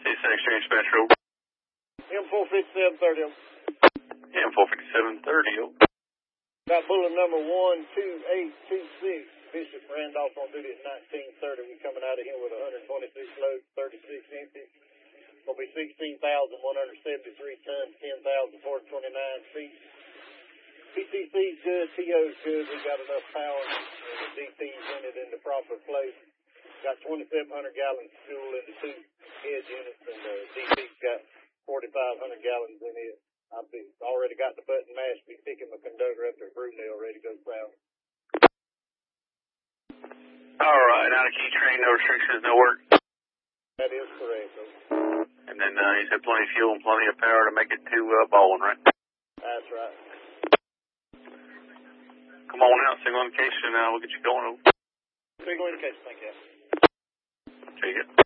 Exchange Metro. M45730. M45730. Got bullet number 12826. Bishop Randolph on duty at 1930. We're coming out of here with 126 loads, 36 empty. Will be 16,173 tons, 10,429 feet. PTC's good, TO's good. We got enough power and the DP's in it in the proper place. Got 2,700 gallons of fuel in the two head units, and the DP's got 4,500 gallons in it. I've already got the button mashed. Be picking my conductor up there, Brunel, ready to go south. All right, out of key train, no restrictions, no work. That is correct. And then you said plenty of fuel and plenty of power to make it to Baldwin, right? That's right. Come on out, single indication, we'll get you going over. Single indication, thank you. Take it.